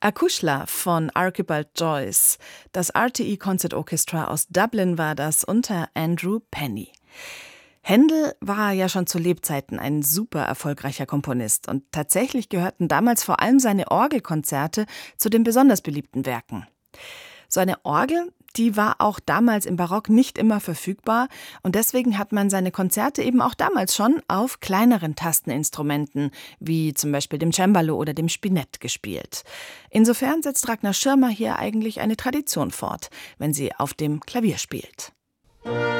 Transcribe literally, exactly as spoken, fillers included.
Akushla von Archibald Joyce. Das R T E Concert Orchestra aus Dublin war das unter Andrew Penny. Händel war ja schon zu Lebzeiten ein super erfolgreicher Komponist und tatsächlich gehörten damals vor allem seine Orgelkonzerte zu den besonders beliebten Werken. So eine Orgel, die war auch damals im Barock nicht immer verfügbar und deswegen hat man seine Konzerte eben auch damals schon auf kleineren Tasteninstrumenten, wie zum Beispiel dem Cembalo oder dem Spinett, gespielt. Insofern setzt Ragnar Schirmer hier eigentlich eine Tradition fort, wenn sie auf dem Klavier spielt.